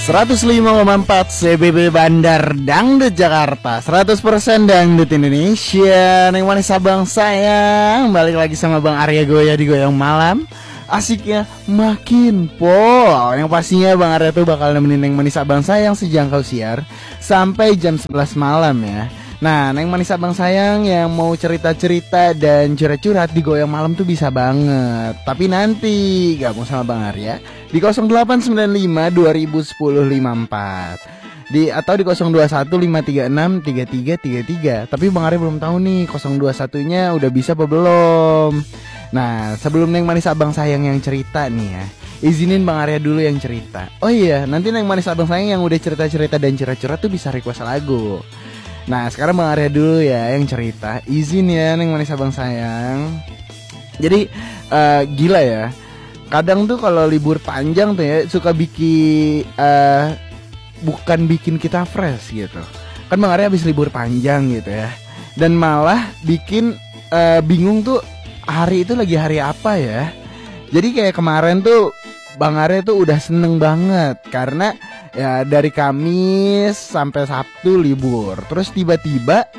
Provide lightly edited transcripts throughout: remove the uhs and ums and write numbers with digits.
105,4 CBB Bandar Dangdut Jakarta, 100% Dangdut Indonesia. Neng manis abang sayang, balik lagi sama Bang Arya Goya di Goyang Malam. Asiknya makin pol. Yang pastinya Bang Arya tuh bakal nemenin Neng manis abang sayang sejangkau siar sampai jam 11 malam ya. Nah, Neng manis abang sayang yang mau cerita-cerita dan curhat-curhat di Goyang Malam tuh bisa banget. Tapi nanti gabung sama Bang Arya di 0895 2010 54 atau di 021 536 3333. Tapi Bang Arya belum tahu nih 021-nya udah bisa apa belum. Nah, sebelum Neng manis abang sayang yang cerita nih ya, izinin Bang Arya dulu yang cerita. Oh iya, nanti Neng manis abang sayang yang udah cerita-cerita dan curhat-curhat tuh bisa request lagu. Nah, sekarang Bang Arya dulu ya yang cerita. Izin ya Neng manis abang sayang. Jadi gila ya. Kadang tuh kalau libur panjang tuh ya suka bikin bukan bikin kita fresh gitu. Kan Bang Arya habis libur panjang gitu ya. Dan malah bikin bingung tuh hari itu lagi hari apa ya. Jadi kayak kemarin tuh Bang Arya tuh udah seneng banget karena ya dari Kamis sampai Sabtu libur. Terus tiba-tiba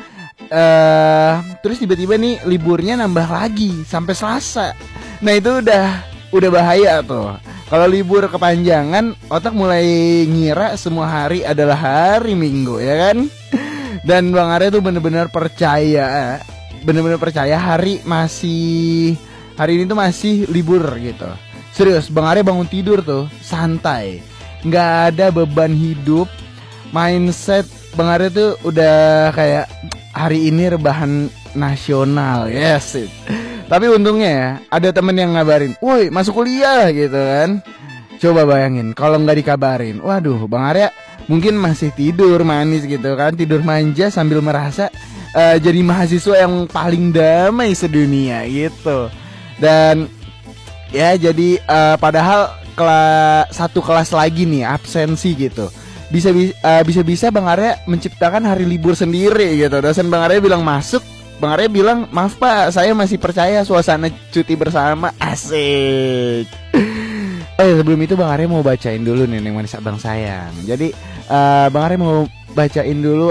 nih liburnya nambah lagi sampai Selasa. Nah, itu udah bahaya tuh. Kalau libur kepanjangan, otak mulai ngira semua hari adalah hari Minggu ya kan? Dan Bang Arya tuh bener-bener percaya hari ini tuh masih libur gitu. Serius, Bang Arya bangun tidur tuh santai, nggak ada beban hidup. Mindset Bang Arya tuh udah kayak hari ini rebahan nasional. Yes. Tapi untungnya ya ada temen yang ngabarin, woi masuk kuliah gitu kan. Coba bayangin kalau nggak dikabarin, waduh Bang Arya mungkin masih tidur manis gitu kan, tidur manja sambil merasa jadi mahasiswa yang paling damai sedunia gitu. Dan ya jadi padahal satu kelas lagi nih absensi gitu. Bisa Bang Arya menciptakan hari libur sendiri gitu. Dosen Bang Arya bilang masuk, Bang Arya bilang maaf Pak, saya masih percaya suasana cuti bersama. Asik. Sebelum itu Bang Arya mau bacain dulu nih Neng manis abang sayang. Jadi Bang Arya mau bacain dulu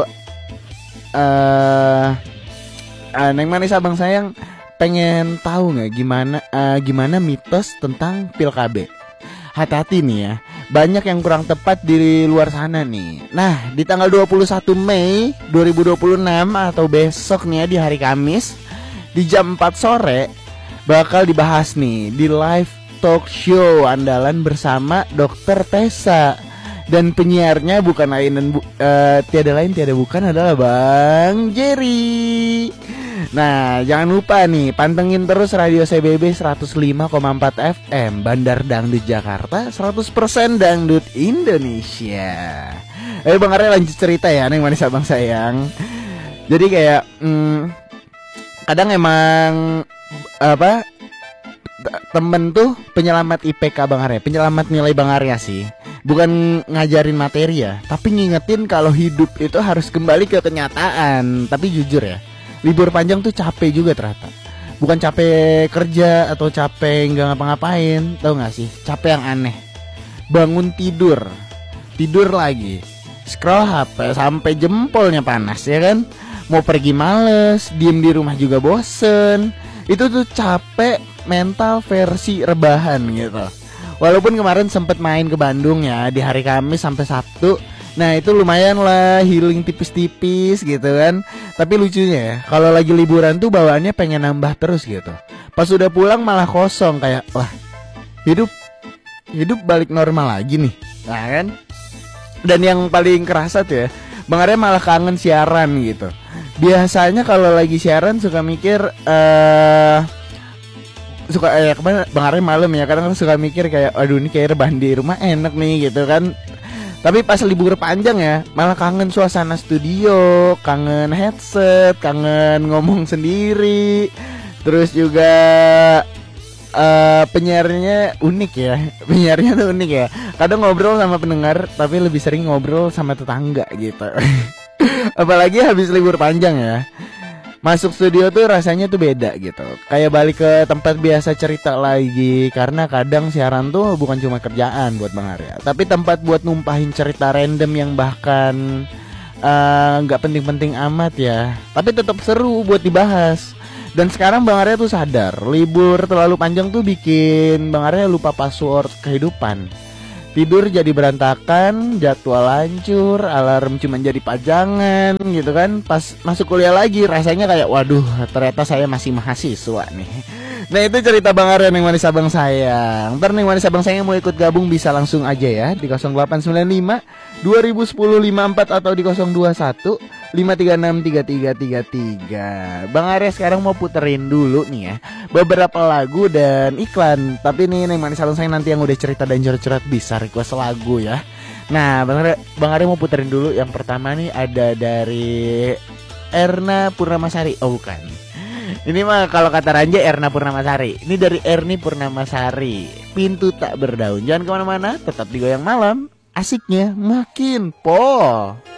Neng manis abang sayang pengen tahu nggak gimana mitos tentang pil KB. Hati-hati nih ya, banyak yang kurang tepat di luar sana nih. Nah, di tanggal 21 Mei 2026 atau besok nih ya, di hari Kamis di jam 4 sore bakal dibahas nih di live talk show andalan bersama Dr. Tessa. Dan penyiarnya bukan lain dan tiada bukan adalah Bang Jerry. Nah, jangan lupa nih pantengin terus radio CBB 105,4 FM Bandar Dangdut Jakarta, 100% Dangdut Indonesia. Bang Arya lanjut cerita ya Neng manis abang sayang. Jadi kayak kadang emang temen tuh penyelamat IPK Bang Arya, penyelamat nilai Bang Arya sih. Bukan ngajarin materi ya, tapi ngingetin kalau hidup itu harus kembali ke kenyataan. Tapi jujur ya, libur panjang tuh capek juga ternyata. Bukan capek kerja atau capek nggak ngapa-ngapain, tau gak sih? Capek yang aneh. Bangun tidur lagi, scroll HP sampai jempolnya panas ya kan. Mau pergi males, diem di rumah juga bosen. Itu tuh capek mental versi rebahan gitu. Walaupun kemarin sempet main ke Bandung ya di hari Kamis sampai Sabtu. Nah itu lumayan lah, healing tipis-tipis gitu kan. Tapi lucunya ya, kalau lagi liburan tuh bawaannya pengen nambah terus gitu. Pas udah pulang malah kosong, kayak wah hidup balik normal lagi nih. Nah kan. Dan yang paling kerasa tuh ya, Bang Arya malah kangen siaran gitu. Biasanya kalau lagi siaran suka mikir kemana Bang Arya malam ya, kadang suka mikir kayak aduh ini kayak rebahan di rumah enak nih gitu kan. Tapi pas libur panjang ya malah kangen suasana studio, kangen headset, kangen ngomong sendiri. Terus juga penyiarnya unik ya. Penyiarnya tuh unik ya. Kadang ngobrol sama pendengar tapi lebih sering ngobrol sama tetangga gitu. Apalagi habis libur panjang ya. Masuk studio tuh rasanya tuh beda gitu. Kayak balik ke tempat biasa cerita lagi. Karena kadang siaran tuh bukan cuma kerjaan buat Bang Arya, tapi tempat buat numpahin cerita random yang bahkan nggak penting-penting amat ya, tapi tetap seru buat dibahas. Dan sekarang Bang Arya tuh sadar, libur terlalu panjang tuh bikin Bang Arya lupa password kehidupan. Tidur jadi berantakan, jadwal hancur, alarm cuma jadi pajangan gitu kan. Pas masuk kuliah lagi rasanya kayak waduh, ternyata saya masih mahasiswa nih. Nah itu cerita Bang Arya Neng Manis Abang Sayang. Ntar Neng Manis Abang Sayang mau ikut gabung bisa langsung aja ya di 0895 2010 54 atau di 021 536 3333. Bang Arya sekarang mau puterin dulu nih ya beberapa lagu dan iklan. Tapi nih Neng Manis Abang Sayang nanti yang udah cerita dan curhat bisa request lagu ya. Nah Bang Arya mau puterin dulu. Yang pertama nih ada dari Erna Purnamasari. Oh bukan, ini mah kalau kata Ranja Erna Purnamasari. Ini dari Erni Purnamasari. Pintu tak berdaun. Jangan kemana-mana, tetap di Goyang Malam. Asiknya makin po.